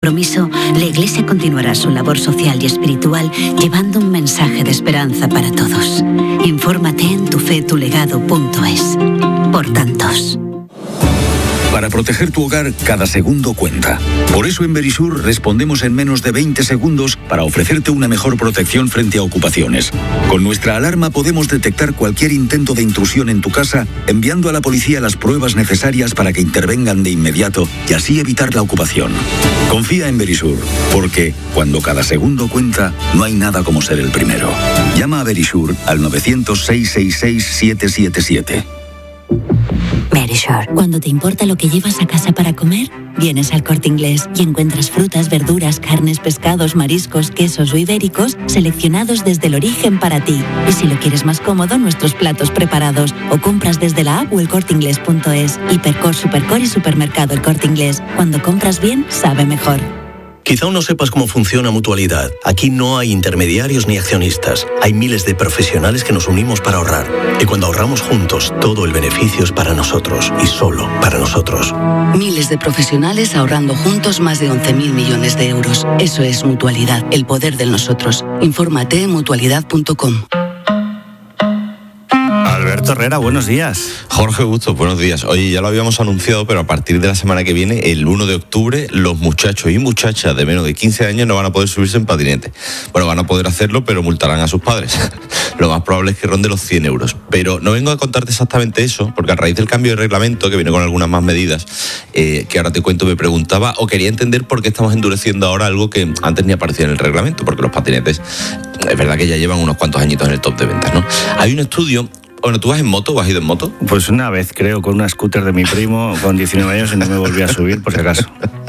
compromiso, la Iglesia continuará su labor social y espiritual llevando un mensaje de esperanza para todos. Infórmate en tufetulegado.es. Por tantos. Para proteger tu hogar, cada segundo cuenta. Por eso en Verisur respondemos en menos de 20 segundos para ofrecerte una mejor protección frente a ocupaciones. Con nuestra alarma podemos detectar cualquier intento de intrusión en tu casa, enviando a la policía las pruebas necesarias para que intervengan de inmediato y así evitar la ocupación. Confía en Verisur, porque cuando cada segundo cuenta, no hay nada como ser el primero. Llama a Verisur al 900-666-777. Verisur. Cuando te importa lo que llevas a casa para comer, vienes al Corte Inglés y encuentras frutas, verduras, carnes, pescados, mariscos, quesos o ibéricos seleccionados desde el origen para ti. Y si lo quieres más cómodo, nuestros platos preparados o compras desde la app o elcorteinglés.es. Hipercor, Supercor y Supermercado El Corte Inglés. Cuando compras bien, sabe mejor. Quizá aún no sepas cómo funciona Mutualidad. Aquí no hay intermediarios ni accionistas. Hay miles de profesionales que nos unimos para ahorrar. Y cuando ahorramos juntos, todo el beneficio es para nosotros y solo para nosotros. Miles de profesionales ahorrando juntos más de 11.000 millones de euros. Eso es Mutualidad, el poder del nosotros. Infórmate en mutualidad.com. Alberto Herrera, buenos días. Jorge Bustos, buenos días. Oye, ya lo habíamos anunciado, pero a partir de la semana que viene, el 1 de octubre, los muchachos y muchachas de menos de 15 años no van a poder subirse en patinete. Bueno, van a poder hacerlo, pero multarán a sus padres. Lo más probable es que ronde los 100 euros. Pero no vengo a contarte exactamente eso, porque a raíz del cambio de reglamento, que viene con algunas más medidas, que ahora te cuento, me preguntaba o quería entender por qué estamos endureciendo ahora algo que antes ni aparecía en el reglamento, porque los patinetes, es verdad que ya llevan unos cuantos añitos en el top de ventas, ¿no? Hay un estudio. Bueno, ¿tú vas en moto o has ido en moto? Pues una vez, creo, con una scooter de mi primo con 19 años y no me volví a subir, por si acaso.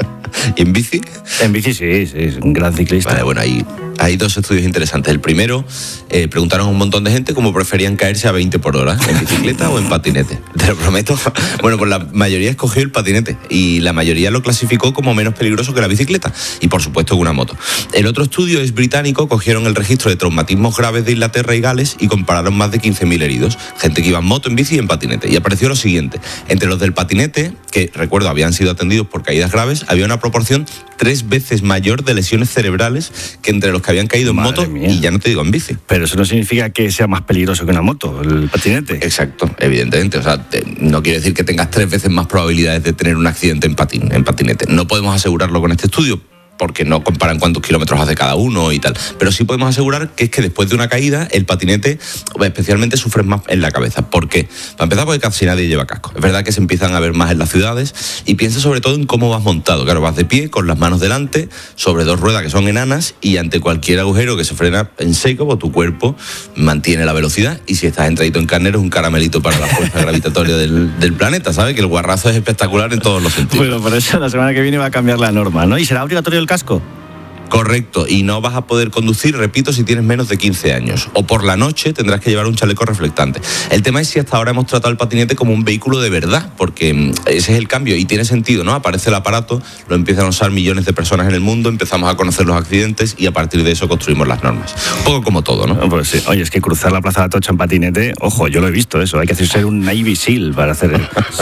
¿Y en bici? En bici sí, es un gran ciclista. Vale, bueno, hay dos estudios interesantes. El primero, preguntaron a un montón de gente cómo preferían caerse a 20 por hora, en bicicleta o en patinete. Te lo prometo. Bueno, pues la mayoría escogió el patinete y la mayoría lo clasificó como menos peligroso que la bicicleta y, por supuesto, que una moto. El otro estudio es británico, cogieron el registro de traumatismos graves de Inglaterra y Gales y compararon más de 15.000 heridos, gente que iba en moto, en bici y en patinete. Y apareció lo siguiente: entre los del patinete, que recuerdo habían sido atendidos por caídas graves, había una proporción 3 veces mayor de lesiones cerebrales que entre los que habían caído en moto y ya no te digo en bici. Pero eso no significa que sea más peligroso que una moto, el patinete. Exacto, evidentemente. O sea, no quiere decir que tengas 3 veces más probabilidades de tener un accidente en patinete. No podemos asegurarlo con este estudio, porque no comparan cuántos kilómetros hace cada uno y tal. Pero sí podemos asegurar que es que después de una caída, el patinete especialmente sufre más en la cabeza. ¿Por qué? Para empezar, porque casi nadie lleva casco. Es verdad que se empiezan a ver más en las ciudades y piensa sobre todo en cómo vas montado. Claro, vas de pie, con las manos delante, sobre 2 ruedas que son enanas y ante cualquier agujero que se frena en seco, pues tu cuerpo mantiene la velocidad y si estás entradito en carnero es un caramelito para la fuerza gravitatoria del planeta, ¿sabes? Que el guarrazo es espectacular en todos los sentidos. Bueno, por eso la semana que viene va a cambiar la norma, ¿no? ¿Y será obligatorio el casco? Correcto, y no vas a poder conducir, repito, si tienes menos de 15 años. O por la noche tendrás que llevar un chaleco reflectante. El tema es si hasta ahora hemos tratado el patinete como un vehículo de verdad, porque ese es el cambio y tiene sentido, ¿no? Aparece el aparato, lo empiezan a usar millones de personas en el mundo, empezamos a conocer los accidentes y a partir de eso construimos las normas. Un poco como todo, ¿no? Pues sí. Oye, es que cruzar la Plaza de Atocha en patinete, ojo, yo lo he visto eso, hay que ser un Navy SEAL para hacer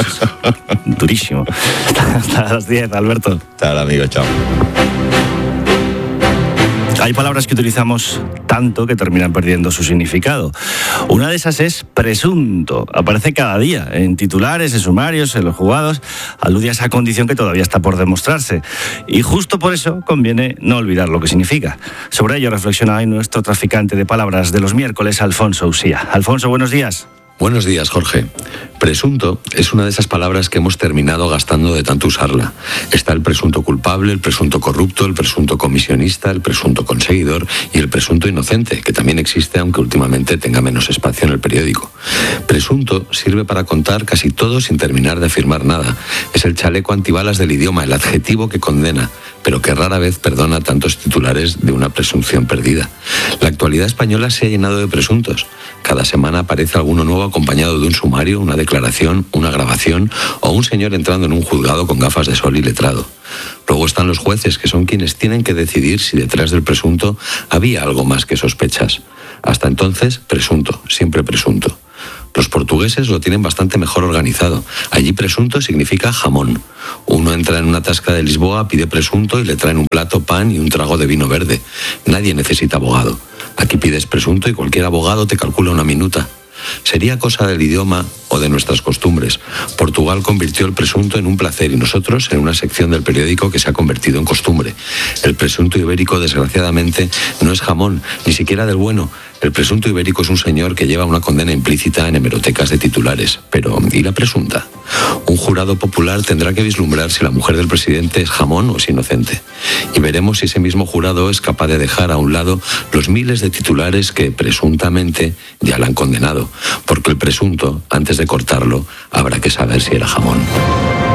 durísimo. Hasta las 10, Alberto. Hasta ahora, amigo, chao. Hay palabras que utilizamos tanto que terminan perdiendo su significado. Una de esas es presunto. Aparece cada día en titulares, en sumarios, en los juzgados. Alude a esa condición que todavía está por demostrarse. Y justo por eso conviene no olvidar lo que significa. Sobre ello reflexiona hoy nuestro traficante de palabras de los miércoles, Alfonso Usía. Alfonso, buenos días. Buenos días, Jorge. Presunto es una de esas palabras que hemos terminado gastando de tanto usarla. Está el presunto culpable, el presunto corrupto, el presunto comisionista, el presunto conseguidor y el presunto inocente, que también existe, aunque últimamente tenga menos espacio en el periódico. Presunto sirve para contar casi todo sin terminar de afirmar nada. Es el chaleco antibalas del idioma, el adjetivo que condena, pero que rara vez perdona tantos titulares de una presunción perdida. La actualidad española se ha llenado de presuntos. Cada semana aparece alguno nuevo acompañado de un sumario, una declaración, una grabación o un señor entrando en un juzgado con gafas de sol y letrado. Luego están los jueces, que son quienes tienen que decidir si detrás del presunto había algo más que sospechas. Hasta entonces, presunto, siempre presunto. Los portugueses lo tienen bastante mejor organizado. Allí presunto significa jamón. Uno entra en una tasca de Lisboa, pide presunto y le traen un plato, pan y un trago de vino verde. Nadie necesita abogado. Aquí pides presunto y cualquier abogado te calcula una minuta. Sería cosa del idioma o de nuestras costumbres. Portugal convirtió el presunto en un placer y nosotros en una sección del periódico que se ha convertido en costumbre. El presunto ibérico, desgraciadamente, no es jamón, ni siquiera del bueno. El presunto ibérico es un señor que lleva una condena implícita en hemerotecas de titulares. Pero, ¿y la presunta? Un jurado popular tendrá que vislumbrar si la mujer del presidente es jamón o es inocente. Y veremos si ese mismo jurado es capaz de dejar a un lado los miles de titulares que presuntamente ya la han condenado. Porque el presunto, antes de cortarlo, habrá que saber si era jamón.